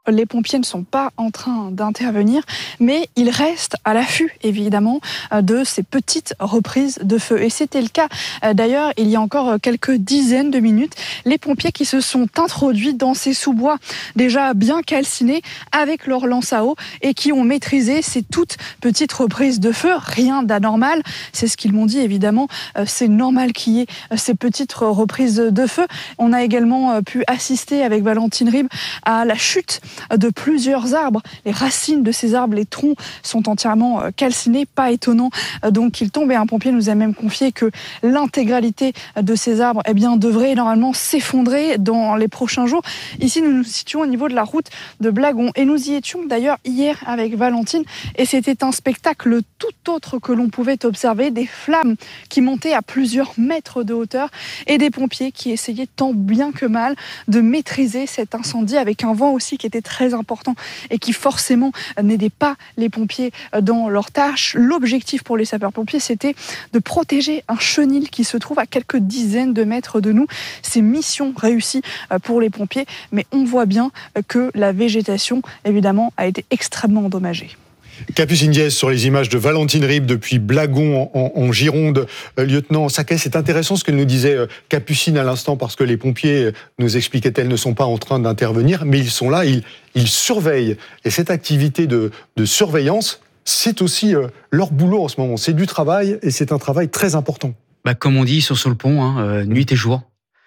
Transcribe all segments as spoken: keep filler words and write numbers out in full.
les pompiers ne sont pas en train d'intervenir, mais ils restent à l'affût, évidemment, de ces petites reprises de feu. Et c'était le cas, d'ailleurs, il y a encore quelques dizaines de minutes, les pompiers qui se sont introduits dans ces sous-bois déjà bien calcinés avec leur lance à eau et qui ont maîtrisé ces toutes petites reprises de feu. Rien d'anormal, c'est ce qu'ils m'ont dit, évidemment. C'est normal qu'il y ait ces petites reprises de feu. On a également pu assister avec Valentine Ribes à la chute de plusieurs arbres. Les racines de ces arbres, les troncs sont entièrement calcinés, pas étonnant donc qu'ils tombent. Et un pompier nous a même confié que l'intégralité de ces arbres eh bien, devrait normalement s'effondrer dans les prochains jours. Ici, nous nous situons au niveau de la route de Blagon et nous y étions d'ailleurs hier avec Valentine et c'était un spectacle tout autre que l'on pouvait observer, des flammes qui montaient à plusieurs mètres de hauteur et des pompiers qui essayaient tant bien que mal de maîtriser cet incendie avec un vent aussi qui était très important et qui forcément n'aidait pas les pompiers dans leur tâche. L'objectif pour les sapeurs-pompiers, c'était de protéger un chenil qui se trouve à quelques dizaines de mètres de nous. C'est mission réussie pour les pompiers, mais on voit bien que la végétation, évidemment, a été extrêmement endommagée. Capucine Diaz sur les images de Valentine Ribes depuis Blagon en, en Gironde. Euh, lieutenant Saquet, c'est intéressant ce que nous disait euh, Capucine à l'instant parce que les pompiers, euh, nous expliquait-elle, ne sont pas en train d'intervenir, mais ils sont là, ils, ils surveillent. Et cette activité de, de surveillance, c'est aussi euh, leur boulot en ce moment. C'est du travail et c'est un travail très important. Bah, comme on dit, ils sont sur le pont, hein, euh, nuit et jour.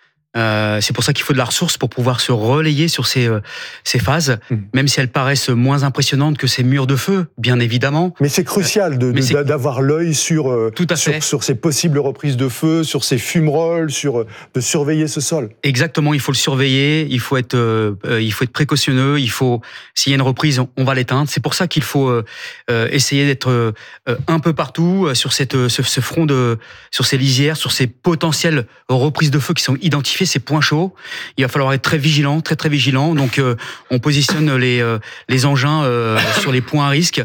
Euh, c'est pour ça qu'il faut de la ressource pour pouvoir se relayer sur ces, euh, ces phases, mmh. même si elles paraissent moins impressionnantes que ces murs de feu, bien évidemment. Mais c'est crucial de, de, c'est... d'avoir l'œil sur, euh, Tout à sur, fait. sur ces possibles reprises de feu, sur ces fumerolles, sur, euh, de surveiller ce sol. Exactement, il faut le surveiller, il faut être, euh, il faut être précautionneux, il faut, s'il y a une reprise, on va l'éteindre. C'est pour ça qu'il faut euh, essayer d'être euh, un peu partout sur cette, ce, ce front de, sur ces lisières, sur ces potentielles reprises de feu qui sont identifiées. Ces points chauds, il va falloir être très vigilant, très très vigilant. Donc, euh, on positionne les euh, les engins euh, sur les points à risque.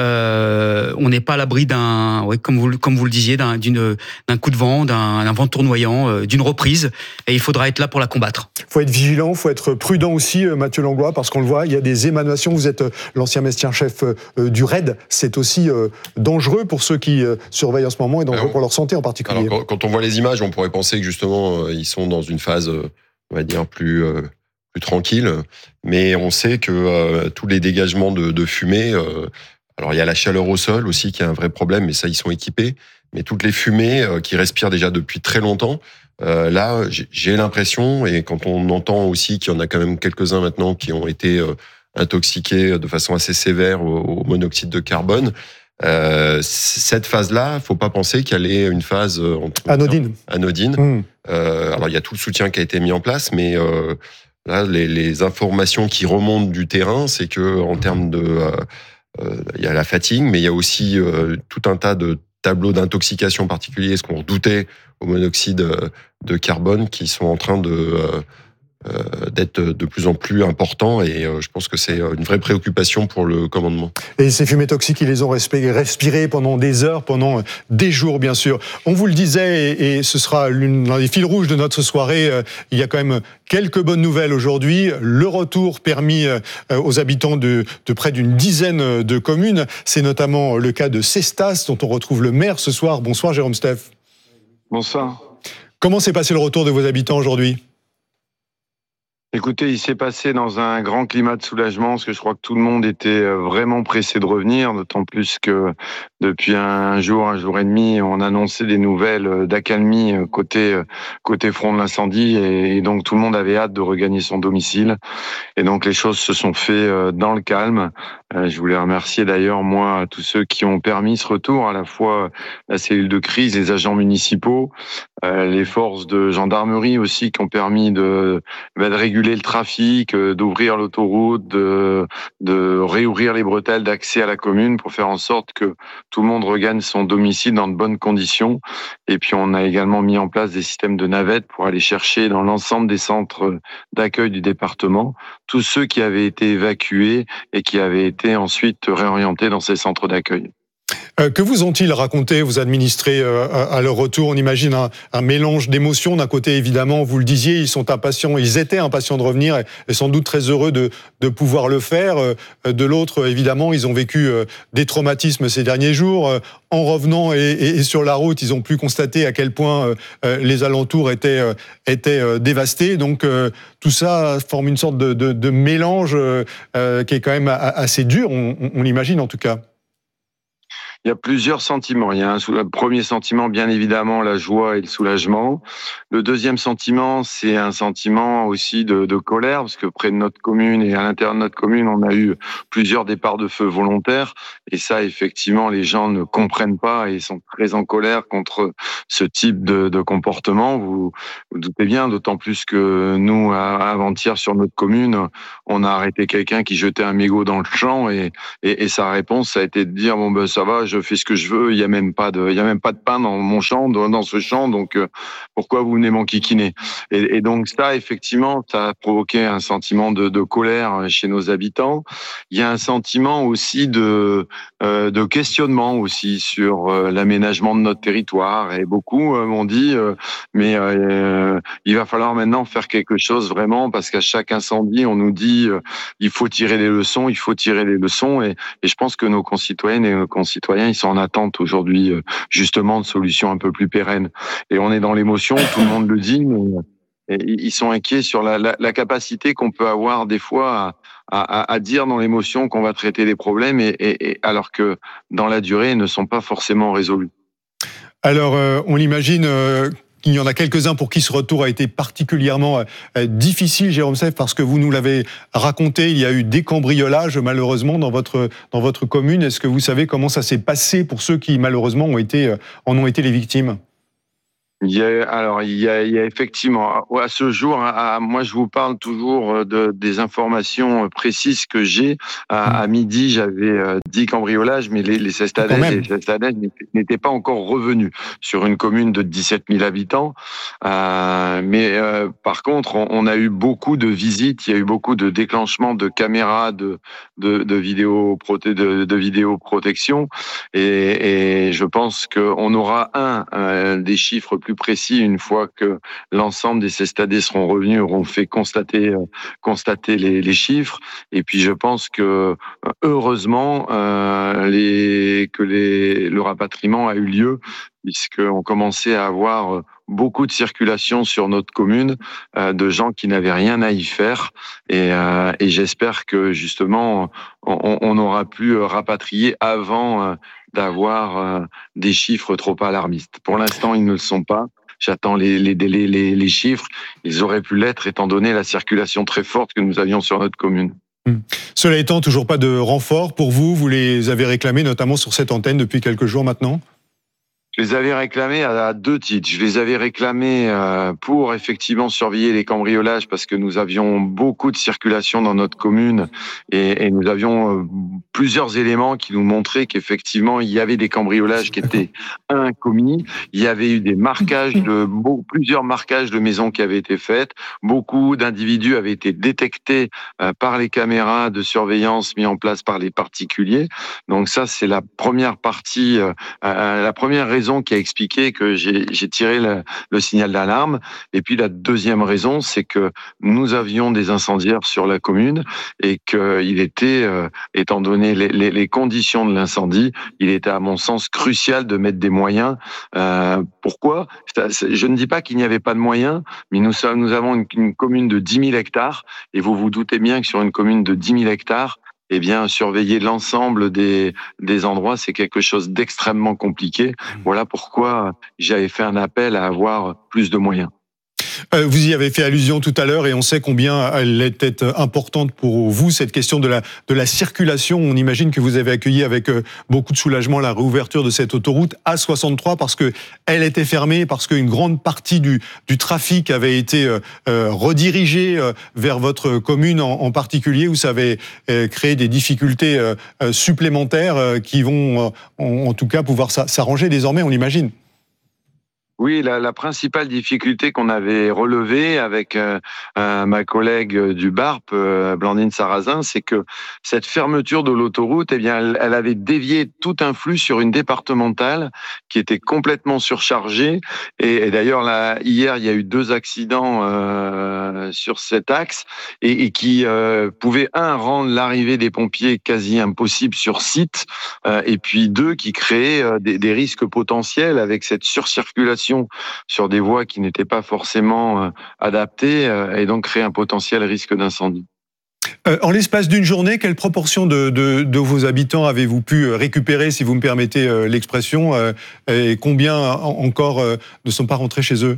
Euh, on n'est pas à l'abri d'un, ouais, comme vous comme vous le disiez, d'un d'une d'un coup de vent, d'un, d'un vent tournoyant, euh, d'une reprise. Et il faudra être là pour la combattre. Il faut être vigilant, il faut être prudent aussi, Mathieu Langlois, parce qu'on le voit, il y a des émanations. Vous êtes l'ancien Mestien-chef du R A I D. C'est aussi euh, dangereux pour ceux qui euh, surveillent en ce moment et dangereux alors, pour leur santé en particulier. Alors, quand, quand on voit les images, on pourrait penser que justement, euh, ils sont dans une phase, euh, on va dire, plus, euh, plus tranquille. Mais on sait que euh, tous les dégagements de, de fumée, euh, alors il y a la chaleur au sol aussi qui est un vrai problème, mais ça, ils sont équipés. Mais toutes les fumées euh, qui respirent déjà depuis très longtemps, euh, là, j'ai, j'ai l'impression, et quand on entend aussi qu'il y en a quand même quelques-uns maintenant qui ont été euh, intoxiqués de façon assez sévère au, au monoxyde de carbone, Euh, cette phase-là, faut pas penser qu'elle est une phase euh, anodine. Anodine. Mmh. Euh, alors il y a tout le soutien qui a été mis en place, mais euh, là les, les informations qui remontent du terrain, c'est que en termes de, euh, euh, il y a la fatigue, mais il y a aussi euh, tout un tas de tableaux d'intoxication particuliers, ce qu'on redoutait au monoxyde de carbone, qui sont en train de euh, Euh, d'être de plus en plus important et euh, je pense que c'est une vraie préoccupation pour le commandement. Et ces fumées toxiques, ils les ont respirées pendant des heures, pendant des jours bien sûr. On vous le disait et, et ce sera l'un des fils rouges de notre soirée, euh, il y a quand même quelques bonnes nouvelles aujourd'hui. Le retour permis euh, aux habitants de, de près d'une dizaine de communes. C'est notamment le cas de Cestas dont on retrouve le maire ce soir. Bonsoir Jérôme Steff. Bonsoir. Comment s'est passé le retour de vos habitants aujourd'hui ? Écoutez, il s'est passé dans un grand climat de soulagement, parce que je crois que tout le monde était vraiment pressé de revenir, d'autant plus que depuis un jour, un jour et demi, on annonçait des nouvelles d'accalmie côté côté front de l'incendie, et donc tout le monde avait hâte de regagner son domicile. Et donc les choses se sont faites dans le calme. Je voulais remercier d'ailleurs, moi, tous ceux qui ont permis ce retour, à la fois la cellule de crise, les agents municipaux, les forces de gendarmerie aussi qui ont permis de, de réguler le trafic, d'ouvrir l'autoroute, de, de réouvrir les bretelles d'accès à la commune pour faire en sorte que tout le monde regagne son domicile dans de bonnes conditions. Et puis on a également mis en place des systèmes de navettes pour aller chercher dans l'ensemble des centres d'accueil du département tous ceux qui avaient été évacués et qui avaient été ensuite réorientés dans ces centres d'accueil. Euh, que vous ont-ils raconté, vos administrés, euh, à leur retour? On imagine un, un mélange d'émotions. D'un côté, évidemment, vous le disiez, ils sont impatients, ils étaient impatients de revenir et, et sans doute très heureux de, de pouvoir le faire. Euh, de l'autre, évidemment, ils ont vécu euh, des traumatismes ces derniers jours. Euh, en revenant et, et, et sur la route, ils ont pu constater à quel point euh, les alentours étaient, euh, étaient euh, dévastés. Donc, euh, tout ça forme une sorte de, de, de mélange euh, qui est quand même assez dur, on, on l'imagine en tout cas. Il y a plusieurs sentiments. Il y a un, le premier sentiment, bien évidemment, la joie et le soulagement. Le deuxième sentiment, c'est un sentiment aussi de, de colère, parce que près de notre commune et à l'intérieur de notre commune, on a eu plusieurs départs de feu volontaires. Et ça, effectivement, les gens ne comprennent pas et sont très en colère contre ce type de, de comportement. Vous vous doutez bien, d'autant plus que nous, avant-hier, sur notre commune, on a arrêté quelqu'un qui jetait un mégot dans le champ et, et, et sa réponse, ça a été de dire, bon, ben, ça va, je fais ce que je veux, il y a même pas de, il y a même pas de pain dans mon champ, dans ce champ, donc euh, pourquoi vous venez m'enquiquiner? Et, et donc ça, effectivement, ça a provoqué un sentiment de, de colère chez nos habitants. Il y a un sentiment aussi de, euh, de questionnement aussi sur euh, l'aménagement de notre territoire. Et beaucoup euh, m'ont dit, euh, mais euh, il va falloir maintenant faire quelque chose vraiment, parce qu'à chaque incendie, on nous dit, euh, il faut tirer les leçons, il faut tirer les leçons. Et, et je pense que nos concitoyennes et nos concitoyens, ils sont en attente aujourd'hui justement de solutions un peu plus pérennes. Et on est dans l'émotion, tout le monde le dit, mais ils sont inquiets sur la, la, la capacité qu'on peut avoir des fois à, à, à dire dans l'émotion qu'on va traiter les problèmes, et, et, et alors que dans la durée, ils ne sont pas forcément résolus. Alors, euh, on l'imagine... Euh... Il y en a quelques-uns pour qui ce retour a été particulièrement difficile, Jérôme Sèvres, parce que vous nous l'avez raconté, il y a eu des cambriolages malheureusement dans votre, dans votre commune. Est-ce que vous savez comment ça s'est passé pour ceux qui malheureusement ont été, en ont été les victimes ? Il y a, alors, il y a, il y a effectivement, à ce jour, à, à, moi je vous parle toujours de, des informations précises que j'ai. À, à midi, j'avais dix cambriolages, mais les, les Cestadaises n'étaient pas encore revenus sur une commune de dix-sept mille habitants. Euh, mais euh, par contre, on, on a eu beaucoup de visites, il y a eu beaucoup de déclenchements de caméras, de, de, de, vidéo, proté, de, de vidéoprotection. Et, et je pense qu'on aura un, un des chiffres plus plus précis une fois que l'ensemble des Cestadais seront revenus, auront fait constater, euh, constater les, les chiffres. Et puis je pense que heureusement euh, les, que les, le rapatriement a eu lieu, puisqu'on commençait à avoir beaucoup de circulation sur notre commune, euh, de gens qui n'avaient rien à y faire. Et, euh, et j'espère que justement, on, on aura pu rapatrier avant euh, d'avoir euh, des chiffres trop alarmistes. Pour l'instant, ils ne le sont pas. J'attends les, les, les, les, les chiffres. Ils auraient pu l'être étant donné la circulation très forte que nous avions sur notre commune. Hum. Cela étant, toujours pas de renfort pour vous. Vous les avez réclamés, notamment sur cette antenne, depuis quelques jours maintenant ? Je les avais réclamés à deux titres. Je les avais réclamés pour effectivement surveiller les cambriolages, parce que nous avions beaucoup de circulation dans notre commune et, et nous avions plusieurs éléments qui nous montraient qu'effectivement il y avait des cambriolages qui étaient incommis. Il y avait eu des marquages de plusieurs marquages de maisons qui avaient été faits. Beaucoup d'individus avaient été détectés par les caméras de surveillance mises en place par les particuliers. Donc ça, c'est la première partie, la première raison qui a expliqué que j'ai, j'ai tiré le, le signal d'alarme. Et puis la deuxième raison, c'est que nous avions des incendiaires sur la commune et qu'il était, euh, étant donné les, les, les conditions de l'incendie, il était à mon sens crucial de mettre des moyens. Euh, pourquoi ? Je ne dis pas qu'il n'y avait pas de moyens, mais nous, sommes, nous avons une, une commune de dix mille hectares et vous vous doutez bien que sur une commune de dix mille hectares, eh bien, surveiller l'ensemble des, des endroits, c'est quelque chose d'extrêmement compliqué. Voilà pourquoi j'avais fait un appel à avoir plus de moyens. Euh, vous y avez fait allusion tout à l'heure et on sait combien elle était importante pour vous, cette question de la, de la circulation. On imagine que vous avez accueilli avec beaucoup de soulagement la réouverture de cette autoroute A soixante-trois parce qu'elle était fermée, parce qu'une grande partie du, du trafic avait été euh, redirigée vers votre commune en, en particulier, où ça avait euh, créé des difficultés euh, supplémentaires qui vont en, en tout cas pouvoir s'arranger désormais, on l'imagine. Oui, la, la principale difficulté qu'on avait relevée avec euh, euh, ma collègue du B A R P, euh, Blandine Sarrazin, c'est que cette fermeture de l'autoroute, eh bien, elle, elle avait dévié tout un flux sur une départementale qui était complètement surchargée. Et, et d'ailleurs, là, hier, il y a eu deux accidents euh, sur cet axe et, et qui euh, pouvaient, un, rendre l'arrivée des pompiers quasi impossible sur site, euh, et puis deux, qui créaient euh, des, des risques potentiels avec cette surcirculation sur des voies qui n'étaient pas forcément euh, adaptées euh, et donc créer un potentiel risque d'incendie. Euh, en l'espace d'une journée, quelle proportion de, de, de vos habitants avez-vous pu récupérer, si vous me permettez euh, l'expression, euh, et combien encore euh, ne sont pas rentrés chez eux ?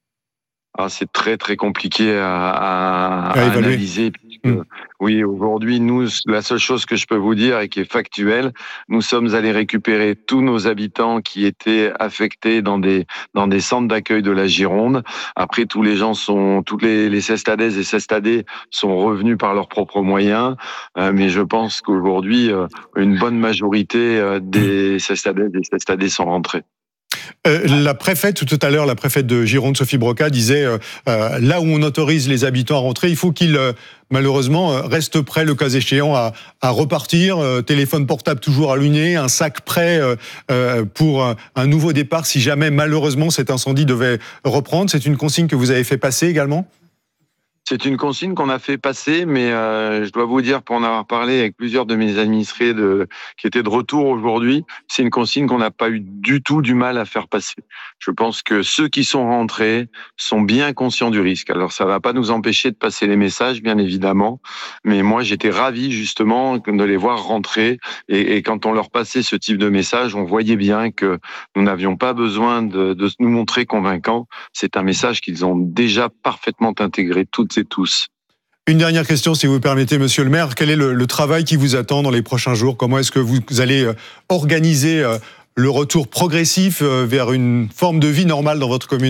Ah, c'est très très compliqué à, à, à analyser. Puisque, mmh. Oui, aujourd'hui, nous, la seule chose que je peux vous dire et qui est factuelle, nous sommes allés récupérer tous nos habitants qui étaient affectés dans des dans des centres d'accueil de la Gironde. Après, tous les gens sont, toutes les les Cestadaises et Cestadais sont revenus par leurs propres moyens. Euh, mais je pense qu'aujourd'hui, euh, une bonne majorité euh, des Cestadaises et Cestadais sont rentrés. Euh, la préfète, tout à l'heure, la préfète de Gironde, Sophie Broca, disait euh, euh, là où on autorise les habitants à rentrer, il faut qu'ils, euh, malheureusement, euh, restent prêts, le cas échéant, à, à repartir. Euh, téléphone portable toujours allumé, un sac prêt euh, euh, pour un, un nouveau départ si jamais, malheureusement, cet incendie devait reprendre. C'est une consigne que vous avez fait passer également ? C'est une consigne qu'on a fait passer, mais euh, je dois vous dire, pour en avoir parlé avec plusieurs de mes administrés de, qui étaient de retour aujourd'hui, c'est une consigne qu'on n'a pas eu du tout du mal à faire passer. Je pense que ceux qui sont rentrés sont bien conscients du risque. Alors, ça va pas nous empêcher de passer les messages, bien évidemment, mais moi, j'étais ravi justement de les voir rentrer. Et, et quand on leur passait ce type de message, on voyait bien que nous n'avions pas besoin de, de nous montrer convaincants. C'est un message qu'ils ont déjà parfaitement intégré toutes et tous. Une dernière question, si vous permettez, monsieur le maire. Quel est le, le travail qui vous attend dans les prochains jours ? Comment est-ce que vous allez organiser le retour progressif vers une forme de vie normale dans votre commune ?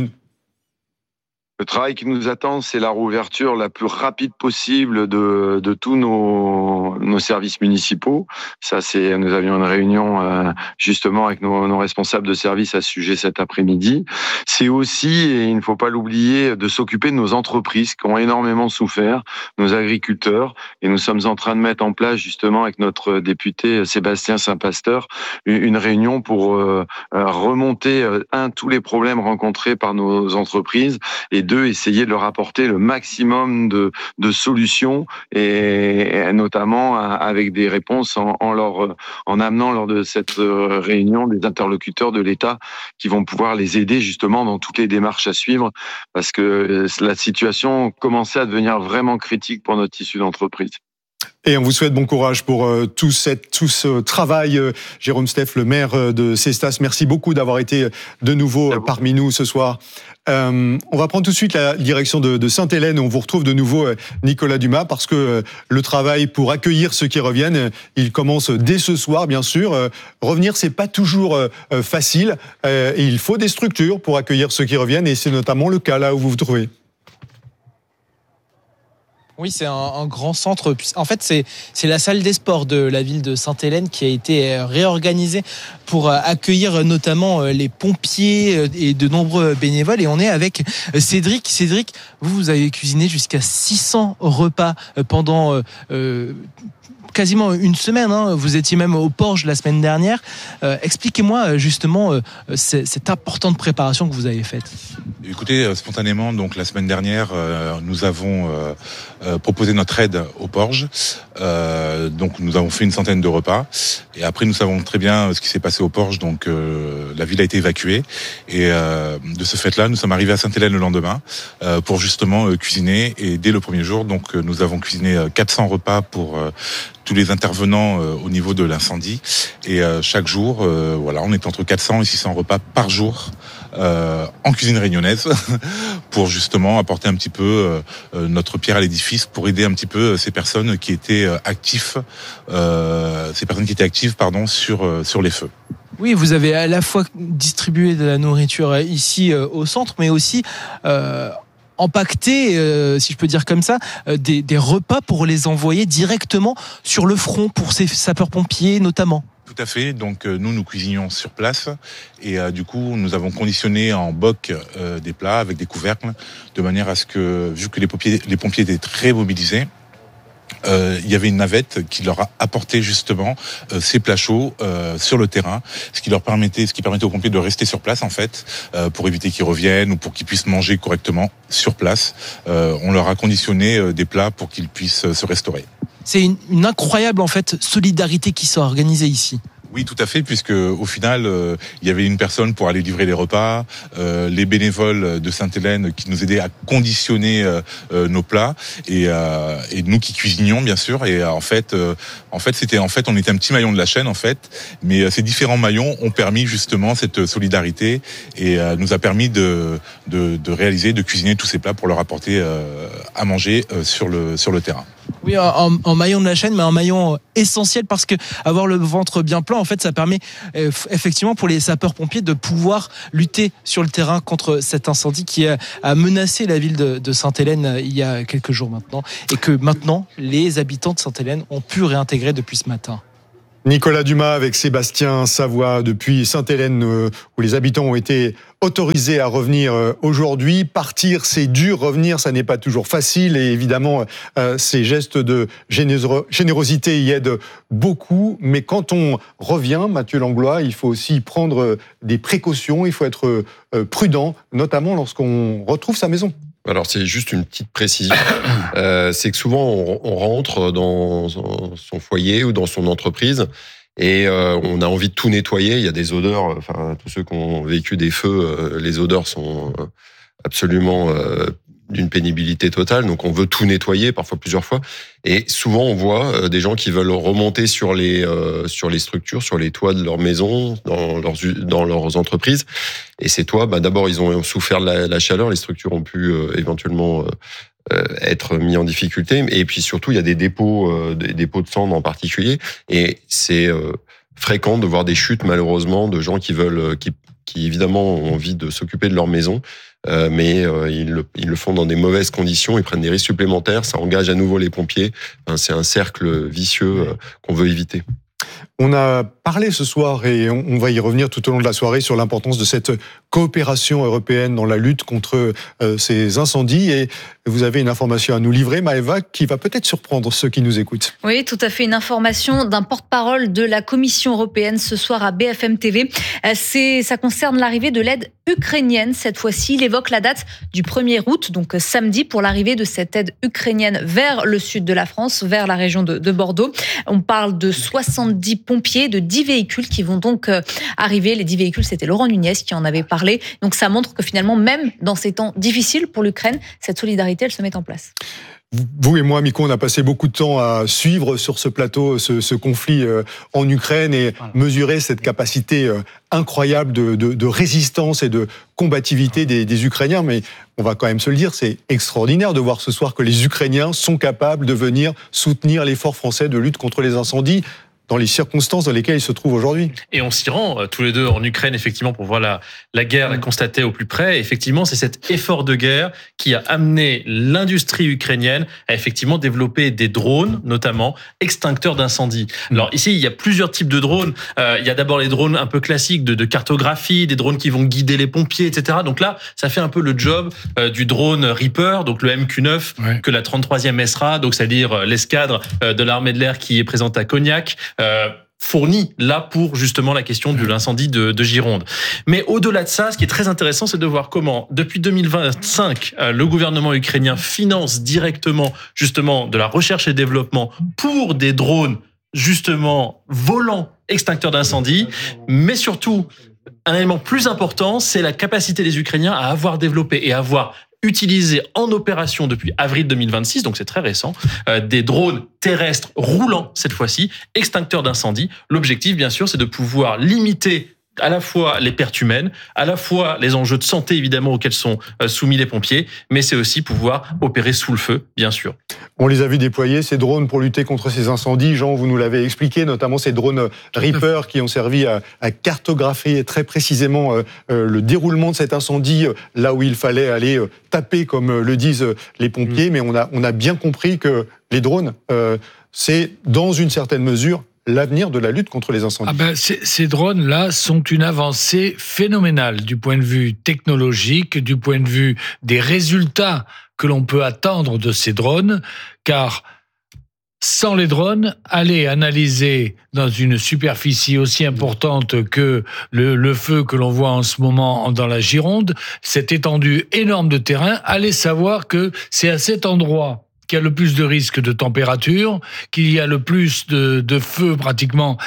Le travail qui nous attend, c'est la réouverture la plus rapide possible de, de tous nos, nos services municipaux. Ça, c'est, nous avions une réunion euh, justement avec nos, nos responsables de service à ce sujet cet après-midi. C'est aussi, et il ne faut pas l'oublier, de s'occuper de nos entreprises qui ont énormément souffert, nos agriculteurs. Et nous sommes en train de mettre en place justement avec notre député Sébastien Saint-Pasteur une réunion pour euh, remonter, un, tous les problèmes rencontrés par nos entreprises et deux, essayer de leur apporter le maximum de, de solutions et, et notamment avec des réponses en, en, leur, en amenant lors de cette réunion des interlocuteurs de l'État qui vont pouvoir les aider justement dans toutes les démarches à suivre parce que la situation commençait à devenir vraiment critique pour notre tissu d'entreprise. Et on vous souhaite bon courage pour euh, tout, cette, tout ce travail. Euh, Jérôme Steph, le maire de Cestas, merci beaucoup d'avoir été de nouveau euh, parmi nous ce soir. Euh, on va prendre tout de suite la direction de, de Sainte-Hélène. On vous retrouve de nouveau, euh, Nicolas Dumas, parce que euh, le travail pour accueillir ceux qui reviennent, euh, il commence dès ce soir, bien sûr. Euh, revenir, c'est pas toujours euh, facile. Euh, et il faut des structures pour accueillir ceux qui reviennent, et c'est notamment le cas là où vous vous trouvez. Oui, c'est un, un grand centre. En fait, c'est, c'est la salle des sports de la ville de Sainte-Hélène qui a été réorganisée pour accueillir notamment les pompiers et de nombreux bénévoles. Et on est avec Cédric. Cédric, vous, vous avez cuisiné jusqu'à six cents repas pendant euh, quasiment une semaine. Hein. Vous étiez même au Porge la semaine dernière. Euh, expliquez-moi justement euh, cette importante préparation que vous avez faite. Écoutez, spontanément, donc la semaine dernière, euh, nous avons euh, euh, proposé notre aide au Porge. Euh, donc nous avons fait une centaine de repas. Et après, nous savons très bien ce qui s'est passé au Porge. Donc euh, la ville a été évacuée. Et euh, de ce fait-là, nous sommes arrivés à Sainte-Hélène le lendemain euh, pour justement euh, cuisiner. Et dès le premier jour, donc euh, nous avons cuisiné euh, quatre cents repas pour euh, tous les intervenants euh, au niveau de l'incendie. Et euh, chaque jour, euh, voilà, on est entre quatre cents et six cents repas par jour. Euh, en cuisine réunionnaise pour justement apporter un petit peu euh, notre pierre à l'édifice pour aider un petit peu ces personnes qui étaient actifs, euh, ces personnes qui étaient actives pardon sur euh, sur les feux. Oui, vous avez à la fois distribué de la nourriture ici euh, au centre, mais aussi euh, empaqueté, euh, si je peux dire comme ça, euh, des, des repas pour les envoyer directement sur le front pour ces sapeurs-pompiers notamment. Tout à fait. Donc euh, nous, nous cuisinions sur place et euh, du coup, nous avons conditionné en boc euh, des plats avec des couvercles de manière à ce que, vu que les pompiers, les pompiers étaient très mobilisés, Euh, il y avait une navette qui leur a apporté justement euh, ces plats chauds euh, sur le terrain, ce qui leur permettait, ce qui permettait aux pompiers de rester sur place en fait, euh, pour éviter qu'ils reviennent ou pour qu'ils puissent manger correctement sur place. Euh, on leur a conditionné euh, des plats pour qu'ils puissent euh, se restaurer. C'est une, une incroyable en fait solidarité qui s'est organisée ici. Oui, tout à fait, puisque au final, euh, il y avait une personne pour aller livrer les repas, euh, les bénévoles de Sainte-Hélène qui nous aidaient à conditionner euh, euh, nos plats, et, euh, et nous qui cuisinions bien sûr. Et euh, en fait, euh, en fait, c'était en fait, on était un petit maillon de la chaîne en fait, mais euh, ces différents maillons ont permis justement cette solidarité et euh, nous a permis de, de de réaliser, de cuisiner tous ces plats pour leur apporter euh, à manger euh, sur le sur le terrain. Oui, en, en maillon de la chaîne, mais un maillon essentiel parce que avoir le ventre bien plein, en fait, ça permet euh, effectivement pour les sapeurs-pompiers de pouvoir lutter sur le terrain contre cet incendie qui a, a menacé la ville de, de Sainte-Hélène euh, il y a quelques jours maintenant, et que maintenant les habitants de Sainte-Hélène ont pu réintégrer depuis ce matin. Nicolas Dumas avec Sébastien Savoie depuis Sainte-Hélène où les habitants ont été autorisés à revenir aujourd'hui. Partir, c'est dur. Revenir, ça n'est pas toujours facile. Et évidemment, ces gestes de générosité y aident beaucoup. Mais quand on revient, Mathieu Langlois, il faut aussi prendre des précautions. Il faut être prudent, notamment lorsqu'on retrouve sa maison. Alors c'est juste une petite précision, euh, c'est que souvent on, on rentre dans son foyer ou dans son entreprise et euh, on a envie de tout nettoyer. Il y a des odeurs, enfin tous ceux qui ont vécu des feux, euh, les odeurs sont absolument euh, d'une pénibilité totale. Donc on veut tout nettoyer, parfois plusieurs fois. Et souvent on voit euh, des gens qui veulent remonter sur les euh, sur les structures, sur les toits de leur maison, dans leurs dans leurs entreprises. Et ces toits, bah, d'abord ils ont souffert de la, la chaleur, les structures ont pu euh, éventuellement euh, être mis en difficulté. Et puis surtout il y a des dépôts, euh, des dépôts de cendres en particulier. Et c'est euh, fréquent de voir des chutes malheureusement de gens qui veulent, qui, qui évidemment ont envie de s'occuper de leur maison. Euh, mais euh, ils, le, ils le font dans des mauvaises conditions, ils prennent des risques supplémentaires, ça engage à nouveau les pompiers. Enfin, c'est un cercle vicieux euh, qu'on veut éviter. On a parlé ce soir, et on va y revenir tout au long de la soirée, sur l'importance de cette coopération européenne dans la lutte contre euh, ces incendies. Et vous avez une information à nous livrer, Maëva, qui va peut-être surprendre ceux qui nous écoutent. Oui, tout à fait. Une information d'un porte-parole de la Commission européenne ce soir à B F M T V. C'est, ça concerne l'arrivée de l'aide ukrainienne. Cette fois-ci, il évoque la date du premier août, donc samedi, pour l'arrivée de cette aide ukrainienne vers le sud de la France, vers la région de, de Bordeaux. On parle de soixante-dix pompiers, de dix véhicules qui vont donc arriver. Les dix véhicules, c'était Laurent Nunez qui en avait parlé. Donc ça montre que finalement, même dans ces temps difficiles pour l'Ukraine, cette solidarité, elle se met en place. Vous et moi, Miko, on a passé beaucoup de temps à suivre sur ce plateau ce, ce conflit euh, en Ukraine et voilà. mesurer cette capacité euh, incroyable de, de, de résistance et de combativité des, des Ukrainiens. Mais on va quand même se le dire, c'est extraordinaire de voir ce soir que les Ukrainiens sont capables de venir soutenir l'effort français de lutte contre les incendies dans les circonstances dans lesquelles ils se trouvent aujourd'hui. Et on s'y rend euh, tous les deux en Ukraine, effectivement, pour voir la, la guerre mmh. constatée au plus près. Et effectivement, c'est cet effort de guerre qui a amené l'industrie ukrainienne à effectivement développer des drones, notamment extincteurs d'incendie. Mmh. Alors ici, il y a plusieurs types de drones. Euh, il y a d'abord les drones un peu classiques de, de cartographie, des drones qui vont guider les pompiers, et cetera. Donc là, ça fait un peu le job euh, du drone Reaper, donc le M Q neuf, ouais. que la trente-troisième S R A, donc c'est-à-dire l'escadre euh, de l'armée de l'air qui est présente à Cognac, Euh, fourni là pour justement la question de l'incendie de, de Gironde. Mais au-delà de ça, ce qui est très intéressant, c'est de voir comment, depuis deux mille vingt-cinq, euh, le gouvernement ukrainien finance directement justement de la recherche et développement pour des drones justement volants extincteurs d'incendie, mais surtout, un élément plus important, c'est la capacité des Ukrainiens à avoir développé et à avoir utilisé en opération depuis avril deux mille vingt-six, donc c'est très récent, euh, des drones terrestres roulants, cette fois-ci, extincteurs d'incendie. L'objectif, bien sûr, c'est de pouvoir limiter à la fois les pertes humaines, à la fois les enjeux de santé, évidemment, auxquels sont soumis les pompiers, mais c'est aussi pouvoir opérer sous le feu, bien sûr. On les a vus déployer, ces drones, pour lutter contre ces incendies. Jean, vous nous l'avez expliqué, notamment ces drones Reaper qui ont servi à, à cartographier très précisément euh, euh, le déroulement de cet incendie, euh, là où il fallait aller euh, taper, comme euh, le disent les pompiers. Mmh. Mais on a, on a bien compris que les drones, euh, c'est dans une certaine mesure l'avenir de la lutte contre les incendies. Ah ben, ces, ces drones-là sont une avancée phénoménale du point de vue technologique, du point de vue des résultats que l'on peut attendre de ces drones, car sans les drones, aller analyser dans une superficie aussi importante que le, le feu que l'on voit en ce moment dans la Gironde, cette étendue énorme de terrain, aller savoir que c'est à cet endroit qu'il y a le plus de risques de température, qu'il y a le plus de, de feu pratiquement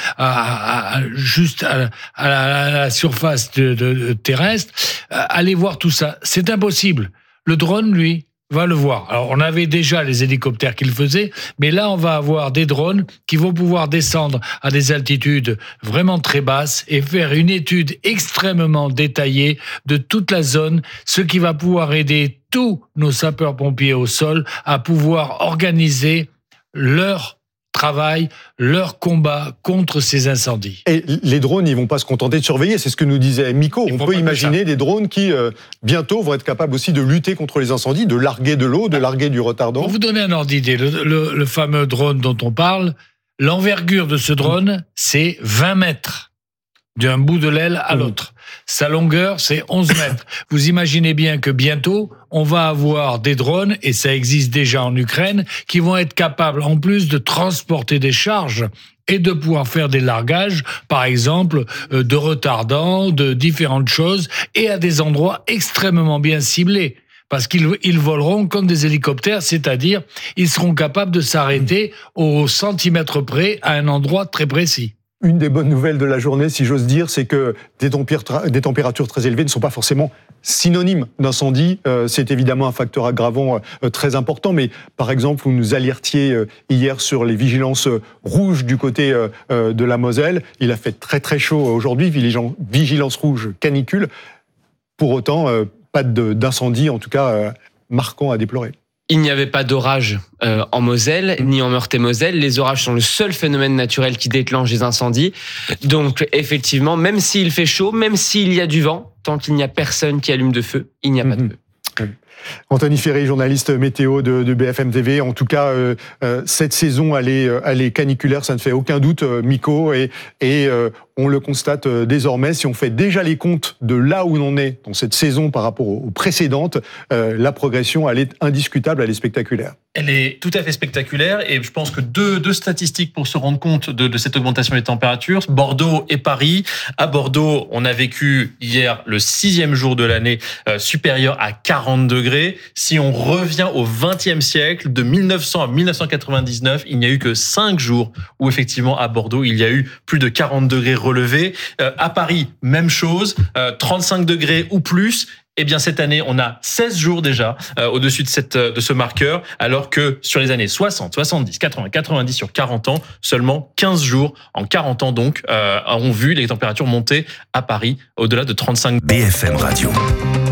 à, à, juste à, à, la, à la surface de, de, terrestre. Aller voir tout ça, c'est impossible. Le drone, lui, va le voir. Alors, on avait déjà les hélicoptères qui le faisaient, mais là, on va avoir des drones qui vont pouvoir descendre à des altitudes vraiment très basses et faire une étude extrêmement détaillée de toute la zone, ce qui va pouvoir aider tous nos sapeurs-pompiers au sol à pouvoir organiser leur travail, leur combat contre ces incendies. Et les drones, ils vont pas se contenter de surveiller, c'est ce que nous disait Miko. On peut imaginer des drones qui, euh, bientôt, vont être capables aussi de lutter contre les incendies, de larguer de l'eau, de larguer du retardant. Pour vous donner un ordre d'idée, le, le, le fameux drone dont on parle, l'envergure de ce drone, c'est vingt mètres. D'un bout de l'aile à l'autre. Sa longueur, c'est onze mètres. Vous imaginez bien que bientôt, on va avoir des drones, et ça existe déjà en Ukraine, qui vont être capables, en plus de transporter des charges et de pouvoir faire des largages, par exemple, de retardants, de différentes choses, et à des endroits extrêmement bien ciblés. Parce qu'ils ils voleront comme des hélicoptères, c'est-à-dire, ils seront capables de s'arrêter au centimètre près à un endroit très précis. Une des bonnes nouvelles de la journée, si j'ose dire, c'est que des, tempér- des températures très élevées ne sont pas forcément synonymes d'incendie. Euh, c'est évidemment un facteur aggravant euh, très important, mais par exemple, vous nous alertiez euh, hier sur les vigilances euh, rouges du côté euh, euh, de la Moselle. Il a fait très très chaud aujourd'hui, vigilance, vigilance rouge canicule. Pour autant, euh, pas de, d'incendie, en tout cas, euh, marquant à déplorer. Il n'y avait pas d'orage euh, en Moselle, ni en Meurthe-et-Moselle. Les orages sont le seul phénomène naturel qui déclenche les incendies. Donc, effectivement, même s'il fait chaud, même s'il y a du vent, tant qu'il n'y a personne qui allume de feu, il n'y a mmh. pas de feu. Anthony Ferry, journaliste météo de, de B F M T V. En tout cas, euh, euh, cette saison, elle est, elle est caniculaire, ça ne fait aucun doute, euh, Miko. Et, et euh, on le constate euh, désormais, si on fait déjà les comptes de là où l'on est dans cette saison par rapport aux, aux précédentes, euh, la progression, elle est indiscutable, elle est spectaculaire. Elle est tout à fait spectaculaire et je pense que deux, deux statistiques pour se rendre compte de, de cette augmentation des températures, Bordeaux et Paris. À Bordeaux, on a vécu hier le sixième jour de l'année euh, supérieur à quarante degrés. Si on revient au vingtième siècle, de mille neuf cents à mille neuf cent quatre-vingt-dix-neuf, il n'y a eu que cinq jours où effectivement à Bordeaux, il y a eu plus de quarante degrés relevés. Euh, à Paris, même chose, euh, trente-cinq degrés ou plus. Eh bien, cette année, on a seize jours déjà euh, au-dessus de, cette, de ce marqueur, alors que sur les années soixante, soixante-dix, quatre-vingts, quatre-vingt-dix, sur quarante ans, seulement quinze jours en quarante ans donc, euh, ont vu les températures monter à Paris au-delà de trente-cinq. B F M Radio.